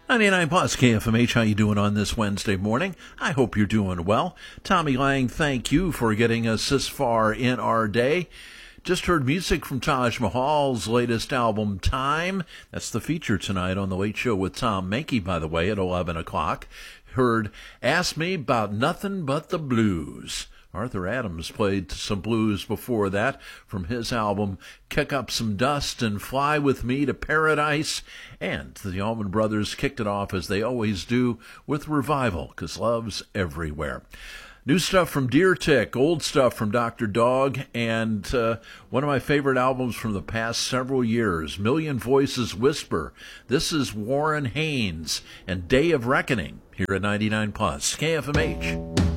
99 plus KFMH, how you doing on this Wednesday morning? I hope you're doing well. Tommy Lang, thank you for getting us this far in our day. Just heard music from Taj Mahal's latest album, Time. That's the feature tonight on The Late Show with Tom Mankey, by the way, at 11 o'clock. Heard Ask Me About Nothing But the Blues. Arthur Adams played some blues before that from his album Kick Up Some Dust and Fly With Me to Paradise. And the Allman Brothers kicked it off, as they always do, with Revival, 'cause love's everywhere. New stuff from Deer Tick, old stuff from Dr. Dog, and one of my favorite albums from the past several years, Million Voices Whisper. This is Warren Haynes and Day of Reckoning here at 99 plus KFMH.